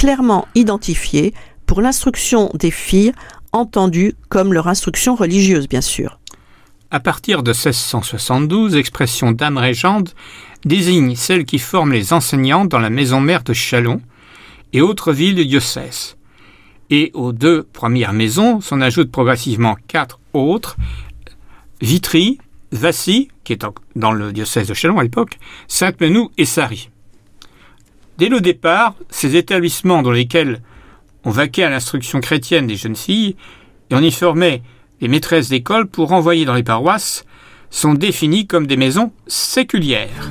clairement identifiées pour l'instruction des filles, entendue comme leur instruction religieuse, bien sûr. À partir de 1672, l'expression dame régente désigne celles qui forment les enseignantes dans la maison mère de Châlons et autres villes du diocèse. Et aux 2 premières maisons s'en ajoutent progressivement 4 autres, Vitry, Vassy, qui est dans le diocèse de Châlons à l'époque, Sainte-Menou et Sary. Dès le départ, ces établissements dans lesquels on vaquait à l'instruction chrétienne des jeunes filles, et on y formait les maîtresses d'école pour envoyer dans les paroisses, sont définis comme des maisons séculières.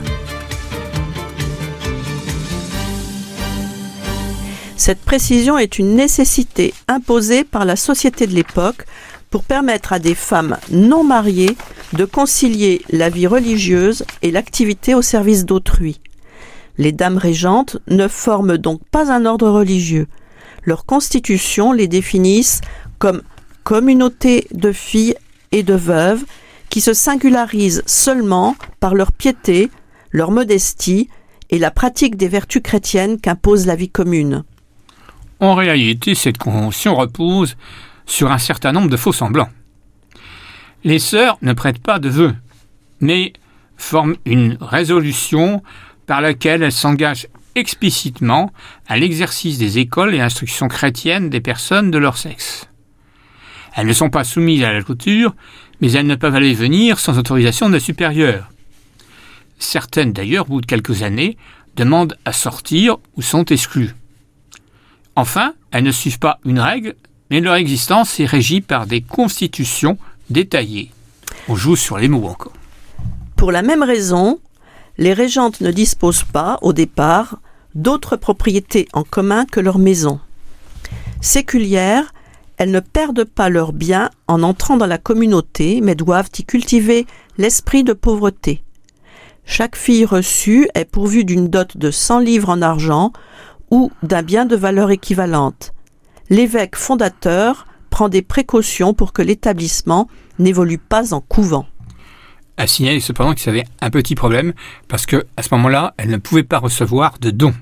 Cette précision est une nécessité imposée par la société de l'époque pour permettre à des femmes non mariées de concilier la vie religieuse et l'activité au service d'autrui. Les dames régentes ne forment donc pas un ordre religieux. Leur constitution les définissent comme communauté de filles et de veuves qui se singularisent seulement par leur piété, leur modestie et la pratique des vertus chrétiennes qu'impose la vie commune. En réalité, cette convention repose sur un certain nombre de faux-semblants. Les sœurs ne prêtent pas de vœux, mais forment une résolution par laquelle elles s'engagent explicitement à l'exercice des écoles et instructions chrétiennes des personnes de leur sexe. Elles ne sont pas soumises à la clôture, mais elles ne peuvent aller venir sans autorisation de la supérieure. Certaines d'ailleurs, au bout de quelques années, demandent à sortir ou sont exclues. Enfin, elles ne suivent pas une règle, mais leur existence est régie par des constitutions détaillées. On joue sur les mots encore. Pour la même raison, les régentes ne disposent pas, au départ, d'autres propriétés en commun que leur maison. Séculières, elles ne perdent pas leurs biens en entrant dans la communauté, mais doivent y cultiver l'esprit de pauvreté. Chaque fille reçue est pourvue d'une dot de 100 livres en argent ou d'un bien de valeur équivalente. L'évêque fondateur prend des précautions pour que l'établissement n'évolue pas en couvent. À signaler cependant que ça avait un petit problème, parce qu'à ce moment-là, elle ne pouvait pas recevoir de dons.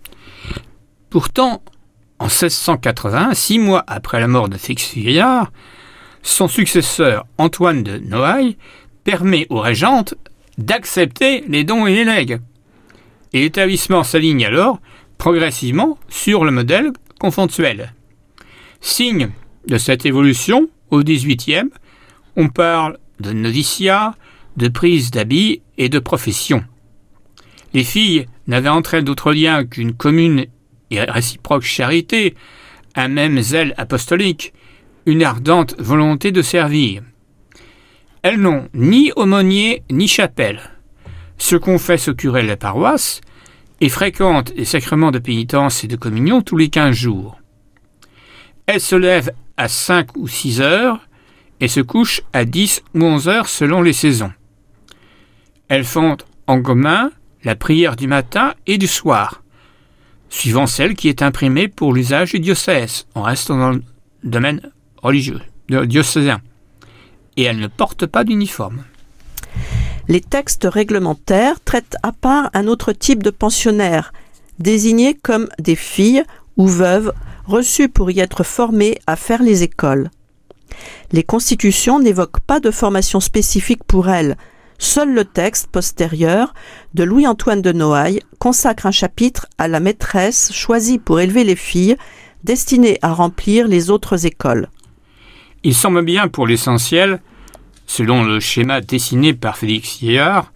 Pourtant, en 1680, 6 mois après la mort de Fix-Vieillard, son successeur Antoine de Noailles permet aux régentes d'accepter les dons et les legs. Et l'établissement s'aligne alors progressivement sur le modèle conventuel. Signe de cette évolution, au XVIIIe, on parle de noviciat, de prise d'habits et de profession. Les filles n'avaient entre elles d'autre lien qu'une commune et réciproque charité, un même zèle apostolique, une ardente volonté de servir. Elles n'ont ni aumônier ni chapelle, se confessent au curé de la paroisse et fréquentent les sacrements de pénitence et de communion tous les 15 jours. Elles se lèvent à 5 ou 6 heures et se couchent à 10 ou 11 heures selon les saisons. Elles font en commun la prière du matin et du soir, suivant celle qui est imprimée pour l'usage du diocèse. On reste dans le domaine religieux, diocésain. Et elles ne portent pas d'uniforme. Les textes réglementaires traitent à part un autre type de pensionnaires, désignés comme des filles ou veuves reçues pour y être formées à faire les écoles. Les constitutions n'évoquent pas de formation spécifique pour elles. Seul le texte postérieur de Louis-Antoine de Noailles consacre un chapitre à la maîtresse choisie pour élever les filles, destinée à remplir les autres écoles. Il semble bien, pour l'essentiel, selon le schéma dessiné par Félix Vieillard,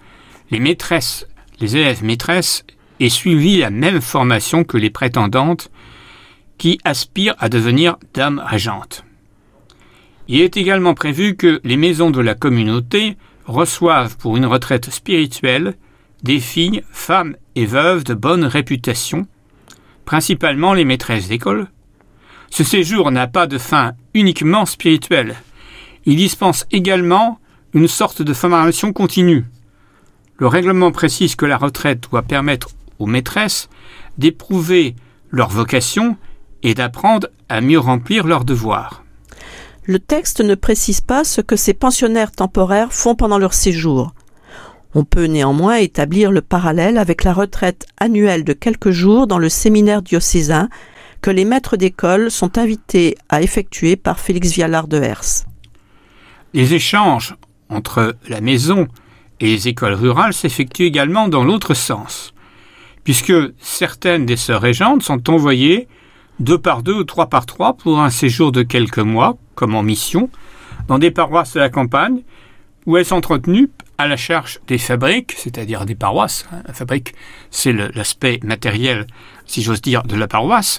les élèves maîtresses aient suivi la même formation que les prétendantes qui aspirent à devenir dames régentes. Il est également prévu que les maisons de la communauté reçoivent pour une retraite spirituelle des filles, femmes et veuves de bonne réputation, principalement les maîtresses d'école. Ce séjour n'a pas de fin uniquement spirituelle. Il dispense également une sorte de formation continue. Le règlement précise que la retraite doit permettre aux maîtresses d'éprouver leur vocation et d'apprendre à mieux remplir leurs devoirs. Le texte ne précise pas ce que ces pensionnaires temporaires font pendant leur séjour. On peut néanmoins établir le parallèle avec la retraite annuelle de quelques jours dans le séminaire diocésain que les maîtres d'école sont invités à effectuer par Félix Vialard de Hers. Les échanges entre la maison et les écoles rurales s'effectuent également dans l'autre sens, puisque certaines des sœurs régentes sont envoyées 2 par 2 ou 3 par 3 pour un séjour de quelques mois, comme en mission, dans des paroisses de la campagne, où elles sont entretenues à la charge des fabriques, c'est-à-dire des paroisses. La fabrique, c'est l'aspect matériel, si j'ose dire, de la paroisse.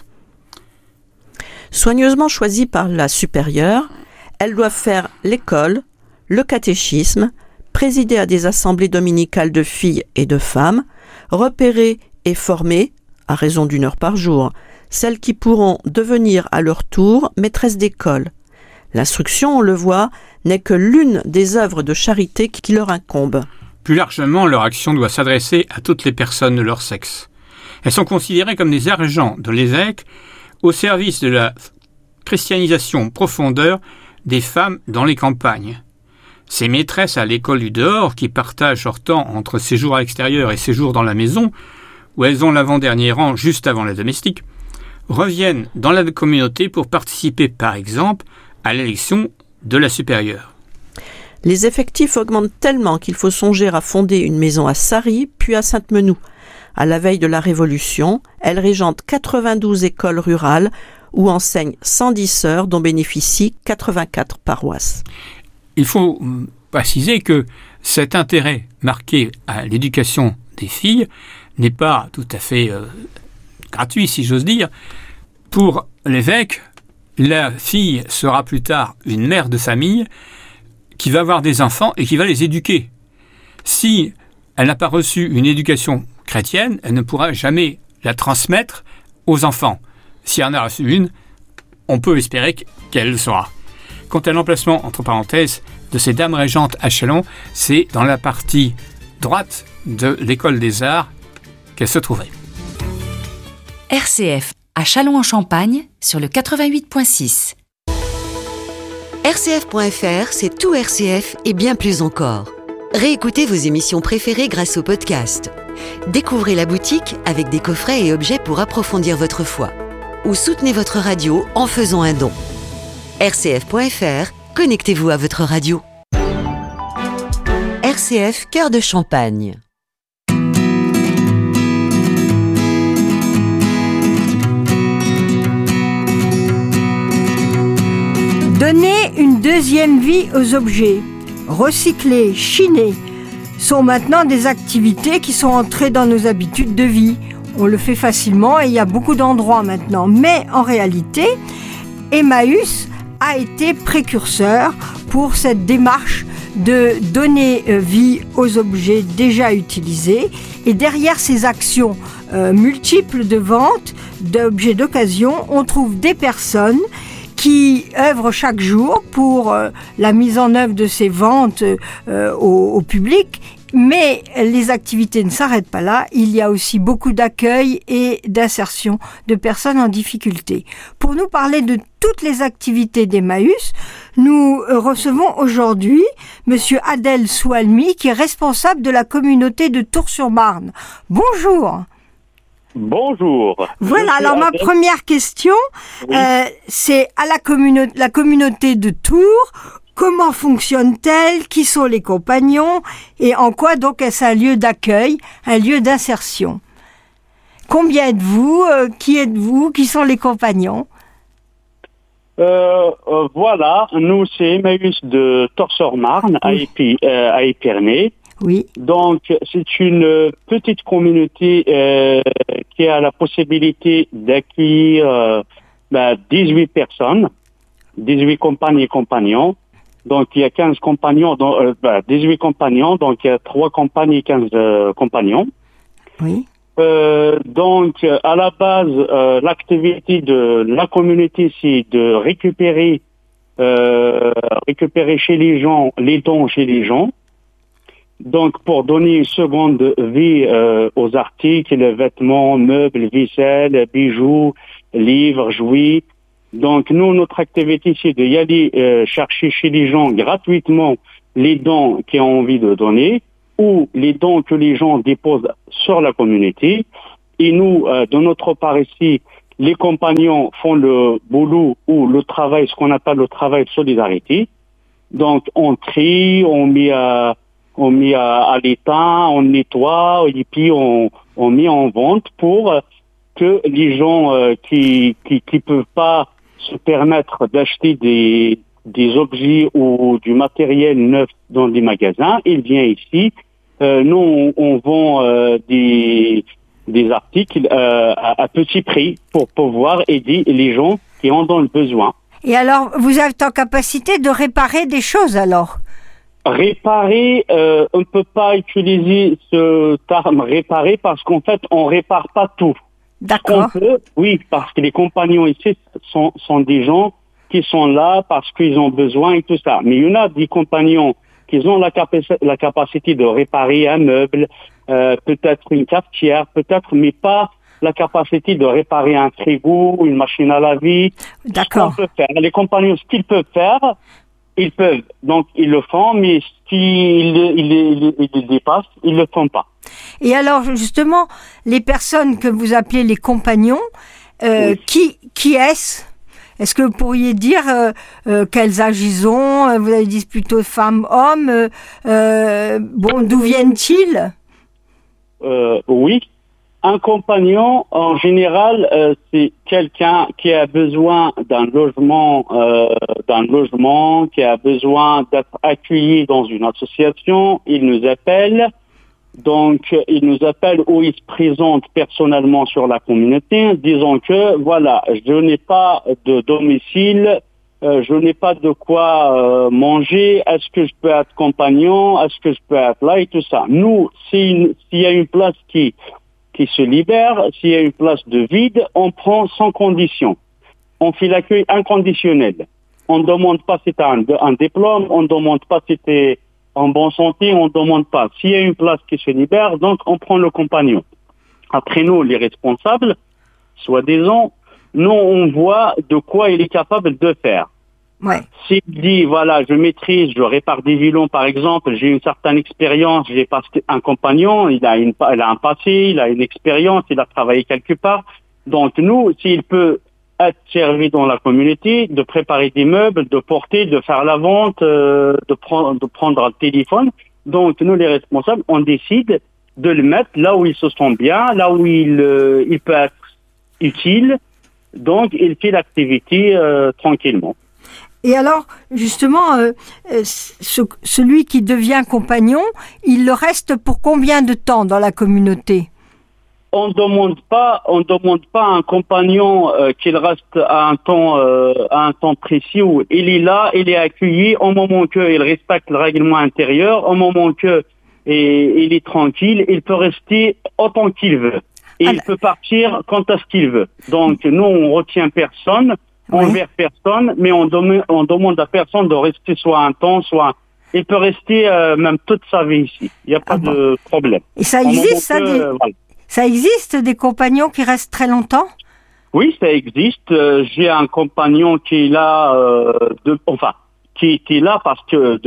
Soigneusement choisies par la supérieure, elles doivent faire l'école, le catéchisme, présider à des assemblées dominicales de filles et de femmes, repérer et former, à raison d'1 heure par jour, celles qui pourront devenir à leur tour maîtresses d'école. L'instruction, on le voit, n'est que l'une des œuvres de charité qui leur incombent. Plus largement, leur action doit s'adresser à toutes les personnes de leur sexe. Elles sont considérées comme des agents de l'évêque au service de la christianisation profondeur des femmes dans les campagnes. Ces maîtresses à l'école du dehors, qui partagent leur temps entre séjours à l'extérieur et séjours dans la maison, où elles ont l'avant-dernier rang juste avant la domestique, reviennent dans la communauté pour participer, par exemple, à l'élection de la supérieure. Les effectifs augmentent tellement qu'il faut songer à fonder une maison à Sarry, puis à Sainte-Menou. À la veille de la Révolution, elle régente 92 écoles rurales où enseignent 110 sœurs dont bénéficient 84 paroisses. Il faut préciser que cet intérêt marqué à l'éducation des filles n'est pas tout à fait gratuit, si j'ose dire. Pour l'évêque, la fille sera plus tard une mère de famille qui va avoir des enfants et qui va les éduquer. Si elle n'a pas reçu une éducation chrétienne, elle ne pourra jamais la transmettre aux enfants. Si elle en a reçu une, on peut espérer qu'elle le sera. Quant à l'emplacement, entre parenthèses, de ces dames régentes à Châlons, c'est dans la partie droite de l'école des arts qu'elle se trouvait. RCF à Châlons-en-Champagne sur le 88.6. RCF.fr, c'est tout RCF et bien plus encore. Réécoutez vos émissions préférées grâce au podcast. Découvrez la boutique avec des coffrets et objets pour approfondir votre foi. Ou soutenez votre radio en faisant un don. RCF.fr, connectez-vous à votre radio. RCF Cœur de Champagne. Donner une deuxième vie aux objets, recycler, chiner, sont maintenant des activités qui sont entrées dans nos habitudes de vie. On le fait facilement et il y a beaucoup d'endroits maintenant. Mais en réalité, Emmaüs a été précurseur pour cette démarche de donner vie aux objets déjà utilisés. Et derrière ces actions multiples de vente d'objets d'occasion, on trouve des personnes qui œuvrent chaque jour pour la mise en œuvre de ces ventes au public. Mais les activités ne s'arrêtent pas là. Il y a aussi beaucoup d'accueil et d'insertion de personnes en difficulté. Pour nous parler de toutes les activités d'Emmaüs, nous recevons aujourd'hui Monsieur Adel Soualmi, qui est responsable de la communauté de Tours-sur-Marne. Bonjour. Bonjour. Voilà, alors ma première question, oui. C'est à la communauté de Tours. Comment fonctionne-t-elle? Qui sont les compagnons? Et en quoi donc est-ce un lieu d'accueil, un lieu d'insertion? Combien êtes-vous? Qui êtes-vous? Qui sont les compagnons? Voilà, nous c'est Emmaüs de Tours-sur-Marne, oui. à Épernay. Oui. Donc c'est une petite communauté qui a la possibilité d'accueillir 18 personnes, 18 compagnes et compagnons. Donc il y a 15 compagnons, 18 compagnons, donc il y a 3 compagnes et 15 compagnons. Oui. Donc à la base, l'activité de la communauté, c'est de récupérer chez les gens les dons chez les gens. Donc pour donner une seconde vie aux articles, les vêtements, meubles, vaisselle, bijoux, livres, jouets. Donc nous, notre activité, c'est d'y aller chercher chez les gens gratuitement les dons qu'ils ont envie de donner ou les dons que les gens déposent sur la communauté. Et nous, de notre part ici, les compagnons font le boulot ou le travail, ce qu'on appelle le travail de solidarité. Donc, on trie, on met à l'état, on nettoie, et puis on met en vente pour que les gens qui peuvent pas se permettre d'acheter des objets ou du matériel neuf dans des magasins, ils viennent ici. Nous, on vend des articles à petit prix pour pouvoir aider les gens qui en ont le besoin. Et alors, vous êtes en capacité de réparer des choses alors? Réparer, on ne peut pas utiliser ce terme réparer parce qu'en fait, on répare pas tout. D'accord. Oui, parce que les compagnons ici sont des gens qui sont là parce qu'ils ont besoin et tout ça. Mais il y en a des compagnons qui ont la capacité de réparer un meuble, peut-être une cafetière, peut-être, mais pas la capacité de réparer un frigo, une machine à laver. D'accord. Les compagnons, ce qu'ils peuvent faire, ils peuvent. Donc, ils le font, mais s'ils le dépassent, ils le font pas. Et alors, justement, les personnes que vous appelez les compagnons, Oui. qui est-ce? Est-ce que vous pourriez dire quels âges ils ont? Vous avez dit plutôt femmes, hommes. Bon, d'où viennent-ils? Oui. Un compagnon, en général, c'est quelqu'un qui a besoin d'un logement, qui a besoin d'être accueilli dans une association. Il nous appelle. Donc, il nous appelle ou il se présente personnellement sur la communauté, disant que, voilà, je n'ai pas de domicile, je n'ai pas de quoi manger, est-ce que je peux être compagnon, est-ce que je peux être là et tout ça. Nous, s'il y a une place qui se libère, s'il y a une place de vide, on prend sans condition. On fait l'accueil inconditionnel. On ne demande pas si tu as un diplôme, on ne demande pas si tu es en bonne santé, on ne demande pas. S'il y a une place qui se libère, donc on prend le compagnon. Après nous, les responsables, soi-disant, nous, on voit de quoi il est capable de faire. Ouais. S'il dit, voilà, je maîtrise, je répare des violons, par exemple, j'ai une certaine expérience, j'ai passé un compagnon, il a un passé, il a une expérience, il a travaillé quelque part. Donc nous, s'il peut être servi dans la communauté, de préparer des meubles, de porter, de faire la vente, de prendre un téléphone. Donc, nous, les responsables, on décide de le mettre là où il se sent bien, là où il peut être utile. Donc, il fait l'activité tranquillement. Et alors, justement, celui qui devient compagnon, il le reste pour combien de temps dans la communauté? On ne demande pas à un compagnon qu'il reste à un temps précis où il est là, il est accueilli au moment qu'il respecte le règlement intérieur, au moment que il est tranquille, il peut rester autant qu'il veut. Et il peut partir quand est-ce qu'il veut. Donc nous, on retient personne, on verse personne, mais on demande à personne de rester soit un temps, soit... Il peut rester même toute sa vie ici. Il n'y a pas de problème. Et ça existe, ça voilà. Ça existe des compagnons qui restent très longtemps? Oui, ça existe. J'ai un compagnon qui est là, qui était là parce que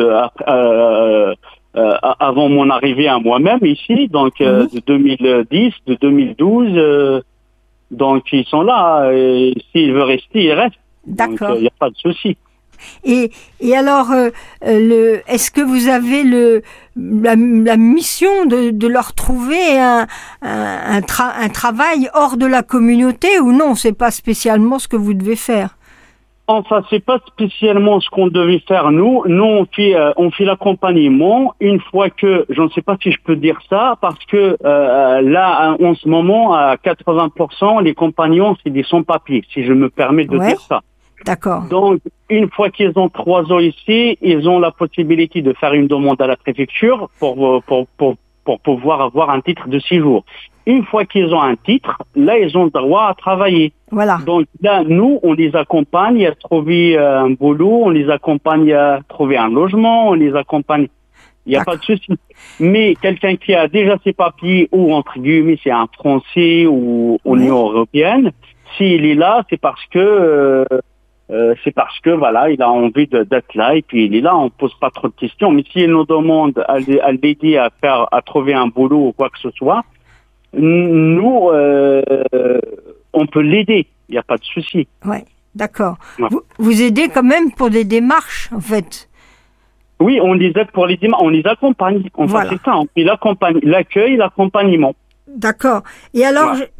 avant mon arrivée à moi-même ici, donc de 2010, de 2012, donc ils sont là. Et s'il veut rester, il reste. D'accord. Donc il n'y a pas de souci. Et alors, est-ce que vous avez la mission de leur trouver un travail hors de la communauté ou non? C'est pas spécialement ce que vous devez faire. Enfin, c'est pas spécialement ce qu'on devait faire nous. Nous, on fait l'accompagnement une fois que, je ne sais pas si je peux dire ça, parce que là, en ce moment, à 80%, les compagnons, c'est des sans-papiers, si je me permets de dire ça. D'accord. Donc, une fois qu'ils ont 3 ans ici, ils ont la possibilité de faire une demande à la préfecture pour pouvoir avoir un titre de séjour. Une fois qu'ils ont un titre, là, ils ont le droit à travailler. Voilà. Donc là, nous, on les accompagne à trouver un boulot, on les accompagne à trouver un logement, on les accompagne. Il n'y a pas de souci. Mais quelqu'un qui a déjà ses papiers, ou entre guillemets, c'est un Français ou Union européenne, s'il est là, c'est parce que voilà, il a envie d'être là et puis il est là, on pose pas trop de questions. Mais s'il nous demande à l'aider à trouver un boulot ou quoi que ce soit, nous, on peut l'aider. Il n'y a pas de souci. Ouais, d'accord. Ouais. Vous aidez quand même pour des démarches, en fait. Oui, on les aide pour les démarches, on les accompagne. Enfin, Voilà. c'est ça. On fait l'accueil, l'accompagnement. D'accord. Et alors, Ouais.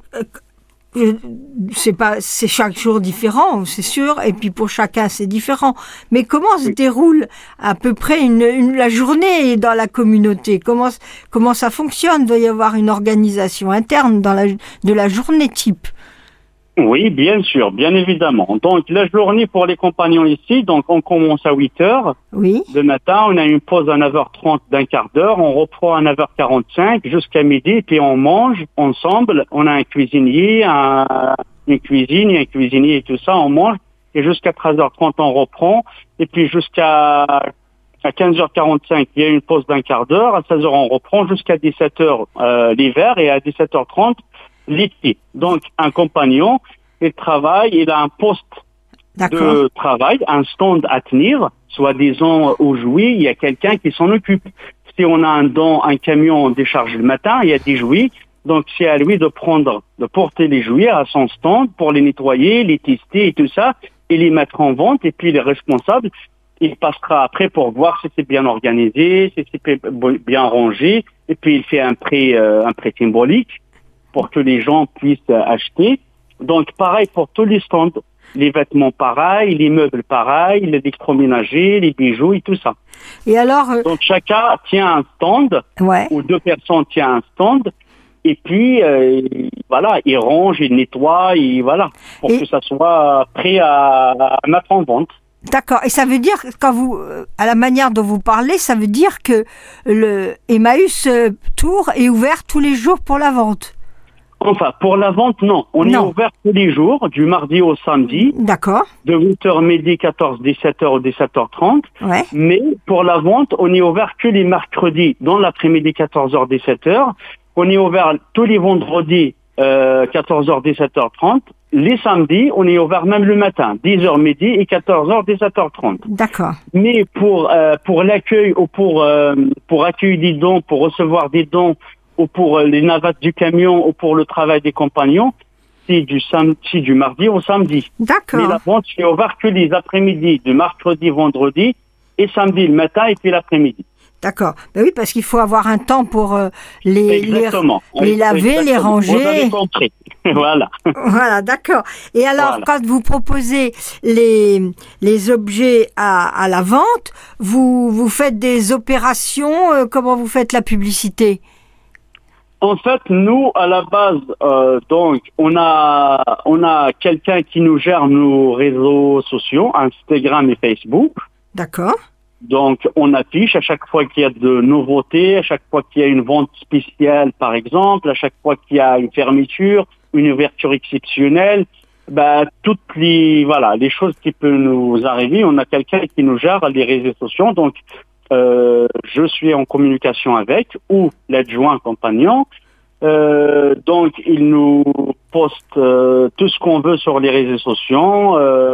c'est chaque jour différent, c'est sûr, et puis pour chacun c'est différent. Mais comment se déroule à peu près la journée dans la communauté? Comment ça fonctionne? Il doit y avoir une organisation interne de la journée type. Oui, bien sûr, bien évidemment. Donc, la journée pour les compagnons ici, donc on commence à 8h. Oui. Le matin, on a une pause à 9h30 d'un quart d'heure. On reprend à 9h45 jusqu'à midi, puis on mange ensemble. On a un cuisinier, une cuisine, un cuisinier et tout ça, on mange. Et jusqu'à 13h30, on reprend. Et puis jusqu'à 15h45, il y a une pause d'un quart d'heure. À 16h, on reprend jusqu'à 17h l'hiver et à 17h30 l'été. Donc, un compagnon, il travaille, il a un poste de travail, un stand à tenir, soi-disant au jouet, il y a quelqu'un qui s'en occupe. Si on a un camion en décharge le matin, il y a des jouets, donc c'est à lui de porter les jouets à son stand pour les nettoyer, les tester et tout ça, et les mettre en vente, et puis les responsables, il passera après pour voir si c'est bien organisé, si c'est bien rangé, et puis il fait un prêt symbolique pour que les gens puissent acheter. Donc, pareil pour tous les stands. Les vêtements pareil, les meubles pareil, l'électroménager, les bijoux et tout ça. Et alors... Donc, chacun tient un stand, ouais. ou 2 personnes tiennent un stand, et puis, voilà, ils rangent, ils nettoient, et voilà, pour que ça soit prêt à mettre en vente. D'accord. Et ça veut dire, à la manière dont vous parlez, ça veut dire que le Emmaüs Tours est ouvert tous les jours pour la vente? Enfin, pour la vente, non. On est ouvert tous les jours, du mardi au samedi. D'accord. De 8h midi, 14, 17h ou 17h30. Ouais. Mais pour la vente, on est ouvert que les mercredis, dans l'après-midi, 14h, 17h. On est ouvert tous les vendredis, 14h, 17h30. Les samedis, on est ouvert même le matin, 10h midi et 14h, 17h30. D'accord. Mais pour l'accueil ou pour accueillir des dons, pour recevoir des dons, ou pour les navattes du camion, ou pour le travail des compagnons, c'est du mardi au samedi. D'accord. Mais la vente est ouverte que les après-midi, de mercredi, vendredi, et samedi le matin, et puis l'après-midi. D'accord. Ben oui, parce qu'il faut avoir un temps pour les laver, les ranger. Vous avez compris. Voilà. Voilà, d'accord. Et alors, quand vous proposez les objets à la vente, vous faites des opérations, comment vous faites la publicité? En fait, nous, à la base, donc, on a quelqu'un qui nous gère nos réseaux sociaux, Instagram et Facebook. D'accord. Donc, on affiche à chaque fois qu'il y a de nouveautés, à chaque fois qu'il y a une vente spéciale, par exemple, à chaque fois qu'il y a une fermeture, une ouverture exceptionnelle, toutes les choses qui peuvent nous arriver, on a quelqu'un qui nous gère les réseaux sociaux. Donc, je suis en communication avec, ou l'adjoint compagnon. Donc, il nous poste tout ce qu'on veut sur les réseaux sociaux.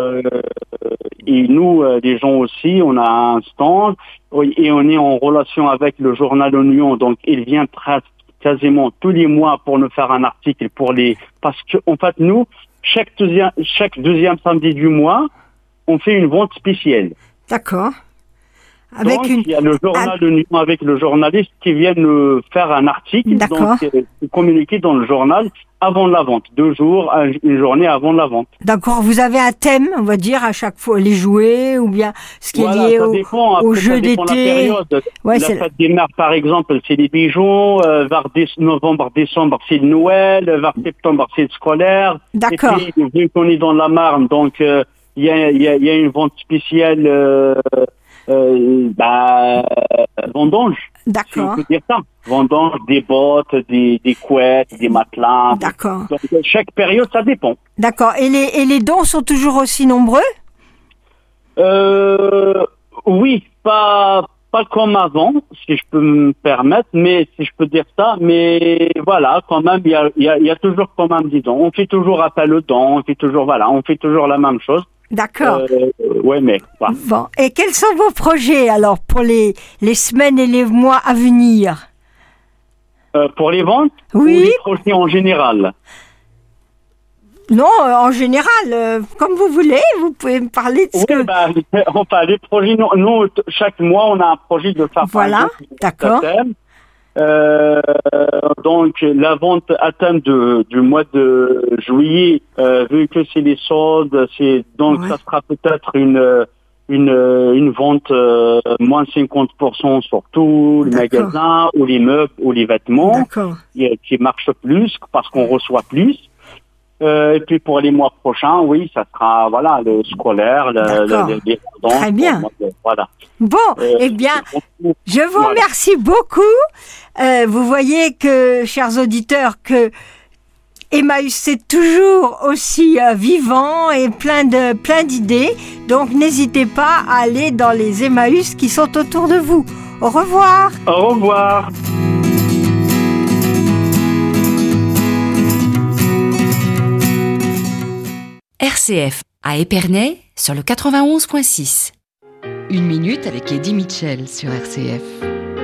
Et nous, les gens aussi, on a un stand et on est en relation avec le journal Union. Donc, il vient quasiment tous les mois pour nous faire un article parce que en fait, nous, chaque deuxième samedi du mois, on fait une vente spéciale. D'accord. Donc, il y a le journal de Union avec le journaliste qui vient nous faire un article, donc communiquer dans le journal avant la vente, 2 jours, une journée avant la vente. D'accord, vous avez un thème, on va dire, à chaque fois, les jouets ou bien ce qui est lié au jeu d'été. La fête des mères, par exemple, c'est les bijoux, vers novembre, décembre, c'est le Noël, vers septembre, c'est le scolaire. D'accord. Et puis, vu qu'on est dans la Marne, donc il y a une vente spéciale vendange. D'accord. Si on peut dire ça. Vendange, des bottes, des couettes, des matelas. D'accord. Donc, chaque période, ça dépend. D'accord. Et les dons sont toujours aussi nombreux? Oui, pas comme avant, si je peux me permettre, mais si je peux dire ça, mais voilà, quand même, il y a toujours quand même des dons. On fait toujours appel aux dons, on fait toujours la même chose. D'accord. Ouais, mais... Voilà. Bon. Et quels sont vos projets, alors, pour les semaines et les mois à venir? Pour les ventes? Oui. Ou les projets en général? Non, en général, comme vous voulez, vous pouvez me parler de ce que... Enfin, les projets, nous, chaque mois, on a un projet de faire. Voilà, d'accord. Donc, la vente à thème du mois de juillet, vu que c'est les soldes, ça sera peut-être une vente moins 50% sur tous les magasins, ou les meubles, ou les vêtements, qui marchent plus parce qu'on reçoit plus. Et puis pour les mois prochains, oui, ça sera le scolaire, les vendants. Très bien. Voilà. Bon, eh bien, je vous remercie beaucoup. Vous voyez que, chers auditeurs, que Emmaüs c'est toujours aussi vivant et plein d'idées. Donc n'hésitez pas à aller dans les Emmaüs qui sont autour de vous. Au revoir. Au revoir. RCF à Épernay sur le 91.6. 1 minute avec Eddie Mitchell sur RCF.